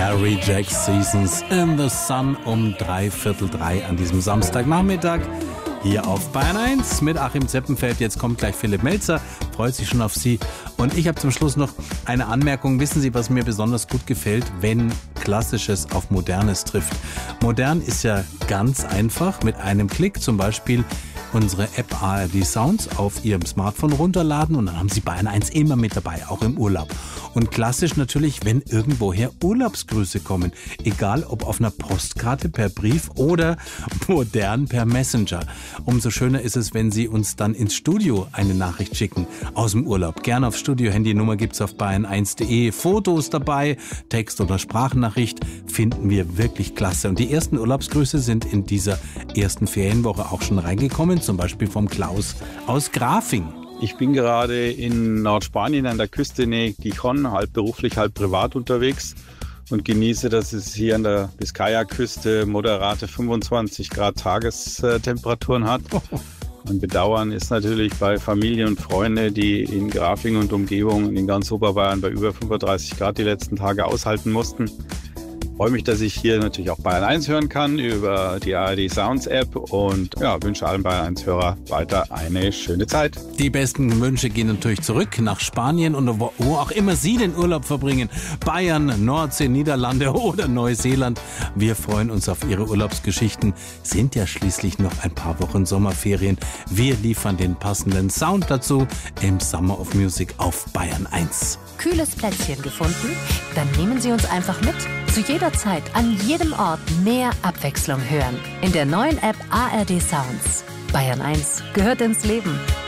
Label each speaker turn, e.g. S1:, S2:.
S1: Harry Jacks Seasons in the Sun um 2:45 an diesem Samstagnachmittag. Hier auf Bayern 1 mit Achim Zeppenfeld. Jetzt kommt gleich Philipp Melzer, freut sich schon auf Sie. Und ich habe zum Schluss noch eine Anmerkung. Wissen Sie, was mir besonders gut gefällt, wenn Klassisches auf Modernes trifft? Modern ist ja ganz einfach mit einem Klick, zum Beispiel unsere App ARD Sounds auf Ihrem Smartphone runterladen und dann haben Sie Bayern 1 immer mit dabei, auch im Urlaub. Und klassisch natürlich, wenn irgendwoher Urlaubsgrüße kommen, egal ob auf einer Postkarte, per Brief oder modern per Messenger. Umso schöner ist es, wenn Sie uns dann ins Studio eine Nachricht schicken aus dem Urlaub. Gerne auf Studio-Handynummer gibt's auf bayern1.de. Fotos dabei, Text- oder Sprachnachricht finden wir wirklich klasse. Und die ersten Urlaubsgrüße sind in dieser ersten Ferienwoche auch schon reingekommen, zum Beispiel vom Klaus aus Grafing.
S2: Ich bin gerade in Nordspanien an der Küste nähe Gijón, halb beruflich, halb privat unterwegs und genieße, dass es hier an der Biskaya-Küste moderate 25 Grad Tagestemperaturen hat. Mein Bedauern ist natürlich bei Familie und Freunde, die in Grafing und Umgebung in ganz Oberbayern bei über 35 Grad die letzten Tage aushalten mussten. Ich freue mich, dass ich hier natürlich auch Bayern 1 hören kann über die ARD Sounds App und wünsche allen Bayern 1 Hörer weiter eine schöne Zeit.
S1: Die besten Wünsche gehen natürlich zurück nach Spanien und wo auch immer Sie den Urlaub verbringen. Bayern, Nordsee, Niederlande oder Neuseeland. Wir freuen uns auf Ihre Urlaubsgeschichten. Sind ja schließlich noch ein paar Wochen Sommerferien. Wir liefern den passenden Sound dazu im Summer of Music auf Bayern 1.
S3: Kühles Plätzchen gefunden? Dann nehmen Sie uns einfach mit. Zu jeder Zeit, an jedem Ort mehr Abwechslung hören. In der neuen App ARD Sounds. Bayern 1 gehört ins Leben.